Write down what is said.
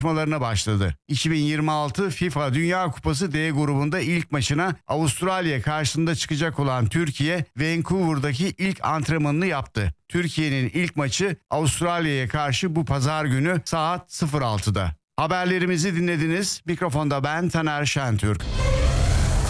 çalışmalarına başladı. 2026 FIFA Dünya Kupası D grubunda ilk maçına Avustralya karşısında çıkacak olan Türkiye, Vancouver'daki ilk antrenmanını yaptı. Türkiye'nin ilk maçı Avustralya'ya karşı bu pazar günü saat 06'da. Haberlerimizi dinlediniz. Mikrofonda ben Taner Şentürk.